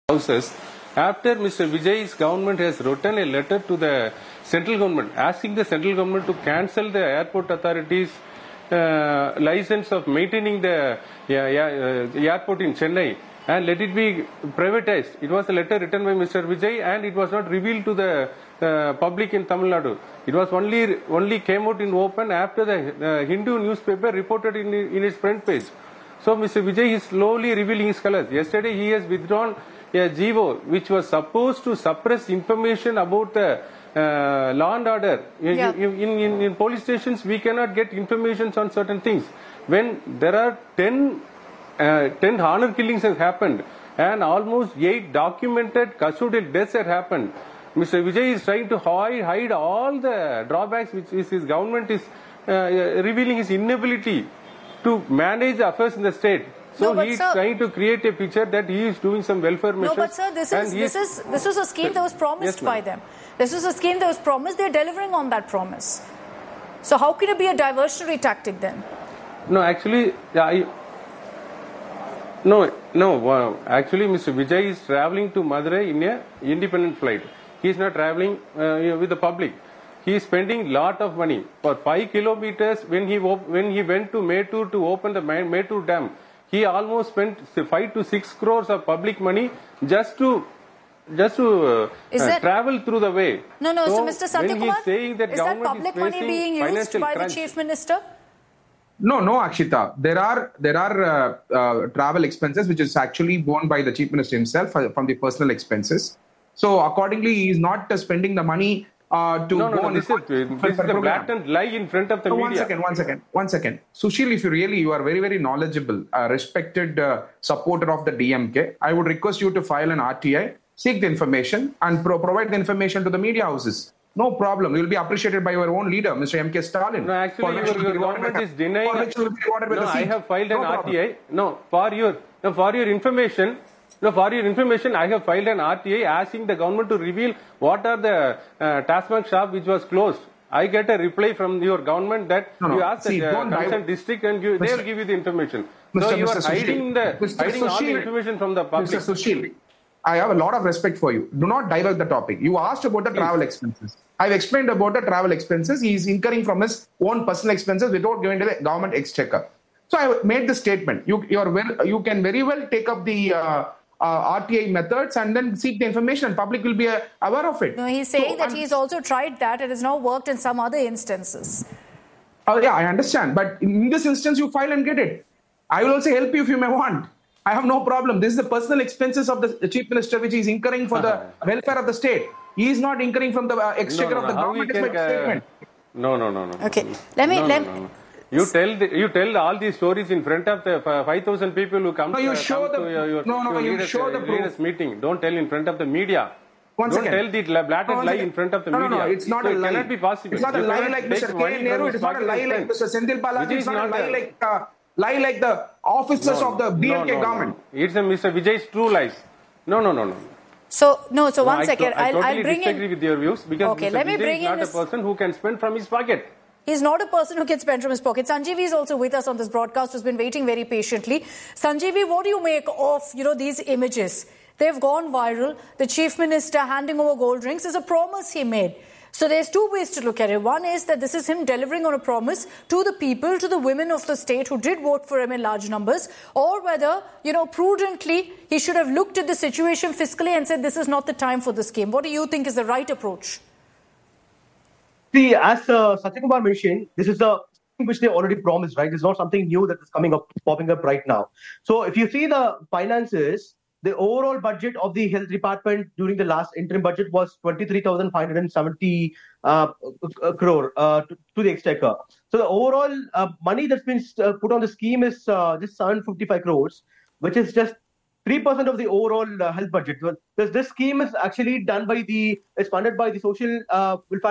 houses. After Mr. Vijay's government has written a letter to the central government asking the central government to cancel the airport authorities' license of maintaining the airport in Chennai and let it be privatized. It was a letter written by Mr. Vijay and it was not revealed to the public in Tamil Nadu. It was only came out in open after the Hindu newspaper reported in its front page. So Mr. Vijay is slowly revealing his colors. Yesterday he has withdrawn a GO which was supposed to suppress information about the law and order. Yeah. In police stations we cannot get information on certain things. When there are 10 honor killings has happened and almost 8 documented custodial deaths have happened, Mr. Vijay is trying to hide all the drawbacks which his government is revealing his inability to manage affairs in the state. So he is trying to create a picture that he is doing some welfare measures. No, but sir, this was a scheme that was promised by them. This was a scheme that was promised. They're delivering on that promise. So how can it be a diversionary tactic then? No, actually, actually, Mr. Vijay is traveling to Madurai in an independent flight. He is not traveling with the public. He is spending lot of money for 5 kilometers. When he went to Mettur to open the Mettur Dam, he almost spent 5 to 6 crores of public money just to travel through the way. No. So Mr. Satyakumar, is that public money being used by the Chief Minister? No, Akshita. There are travel expenses which is actually borne by the Chief Minister himself from the personal expenses. So accordingly, he is not spending the money This is a blatant lie in front of the media. One second. Sushil, if you are very, very knowledgeable, respected supporter of the DMK, I would request you to file an RTI, seek the information and provide the information to the media houses. No problem. You will be appreciated by your own leader, Mr. M.K. Stalin. No, actually, your government is denying. I have filed an RTI. For your information, I have filed an RTI asking the government to reveal what are the TASMAC shop which was closed. I get a reply from your government that you ask the concerned district and they will give you the information. So you are hiding all the information from the public. Mr. Sushil, I have a lot of respect for you. Do not divert the topic. You asked about the travel expenses. I've explained about the travel expenses. He is incurring from his own personal expenses without going to the government exchequer. So I made the statement. You can very well take up the RTI methods and then seek the information. Public will be aware of it. No, he's saying that he's also tried that. It has now worked in some other instances. Yeah, I understand. But in this instance, you file and get it. I will also help you if you may want. I have no problem. This is the personal expenses of the Chief Minister which he is incurring for the welfare of the state. He is not incurring from the exchequer of the government. No. Okay. Let me. You tell all these stories in front of the 5,000 people who come to your leaders meeting. Don't tell in front of the media. Don't tell the blatant lie in front of the media. No, it's not a lie. It cannot be possible. It's not a lie like Mr. K. Nehru. It's not a lie like Mr. Senthil Balaji. It's not a lie like the officers of the BNK government. It's a Mr. Vijay's true lies. No. So 1 second. I I'll totally bring disagree with your views because Mr. Vijay is not a person who can spend from his pocket. He's not a person who can spend from his pocket. Sanjeevi is also with us on this broadcast, who's been waiting very patiently. Sanjeevi, what do you make of these images? They've gone viral. The Chief Minister handing over gold rings is a promise he made. So there's two ways to look at it. One is that this is him delivering on a promise to the people, to the women of the state who did vote for him in large numbers, or whether, prudently, he should have looked at the situation fiscally and said this is not the time for this scheme. What do you think is the right approach? See, as Satyakumar mentioned, this is the thing which they already promised, right? It's not something new that is popping up right now. So if you see the finances, the overall budget of the health department during the last interim budget was 23,570 crore to the exchequer. So the overall money that's been put on the scheme is just 755 crores, which is just 3% of the overall health budget. This scheme is actually it's funded by the social welfare